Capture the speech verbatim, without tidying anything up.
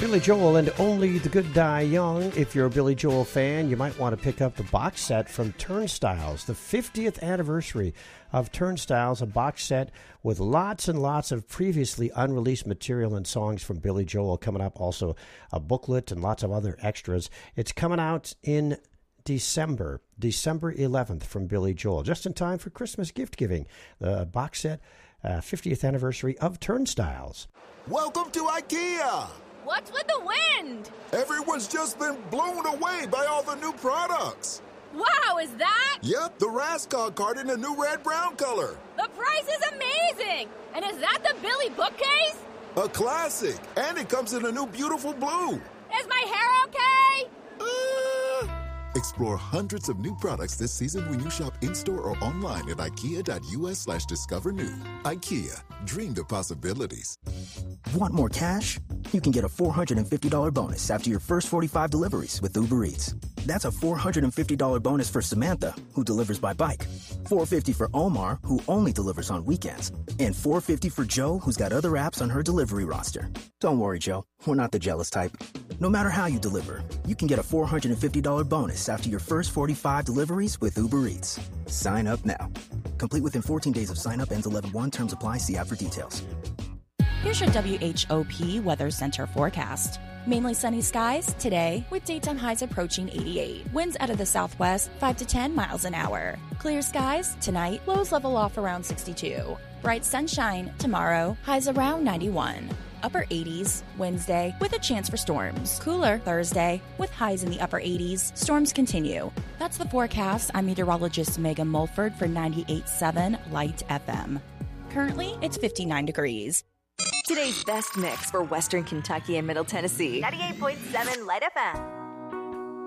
Billy Joel and Only the Good Die Young. If you're a Billy Joel fan, you might want to pick up the box set from Turnstiles, the fiftieth anniversary of Turnstiles, a box set with lots and lots of previously unreleased material and songs from Billy Joel coming up. Also, a booklet and lots of other extras. It's coming out in December, December eleventh from Billy Joel, just in time for Christmas gift giving. The box set, uh, fiftieth anniversary of Turnstiles. Welcome to IKEA! What's with the wind? Everyone's just been blown away by all the new products. Wow, is that? Yep, the Raskog cart in a new red-brown color. The price is amazing! And is that the Billy bookcase? A classic, and it comes in a new beautiful blue. Is my hair okay? Uh... Explore hundreds of new products this season when you shop in-store or online at ikea.us slash discover new. IKEA, dream the possibilities. Want more cash? You can get a four hundred fifty dollars bonus after your first forty-five deliveries with Uber Eats. That's a four hundred fifty dollars bonus for Samantha, who delivers by bike, four hundred fifty dollars for Omar, who only delivers on weekends, and four hundred fifty dollars for Joe, who's got other apps on her delivery roster. Don't worry, Joe. We're not the jealous type. No matter how you deliver, you can get a four hundred fifty dollars bonus after your first forty-five deliveries with Uber Eats. Sign up now. Complete within fourteen days of sign up. Ends eleven one. Terms apply. See app for details. Here's your W H O P Weather Center forecast. Mainly sunny skies today with daytime highs approaching eighty-eight. Winds out of the southwest, five to ten miles an hour. Clear skies tonight, lows level off around sixty-two. Bright sunshine tomorrow, highs around ninety-one. Upper eighties Wednesday with a chance for storms. Cooler Thursday with highs in the upper eighties. Storms continue. That's the forecast. I'm meteorologist Megan Mulford for ninety-eight point seven Light F M. Currently, it's fifty-nine degrees. Today's best mix for Western Kentucky and Middle Tennessee. ninety-eight point seven Light F M.